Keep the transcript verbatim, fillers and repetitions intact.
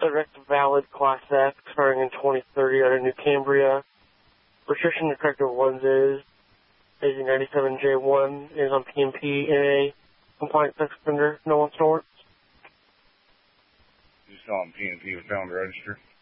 Subject valid Class F, expiring in twenty thirty out of New Cambria. Restriction to corrective lenses. A Z ninety-seven J one is on P M P in a compliant sex offender. No one sorts. You saw on P M P with found register.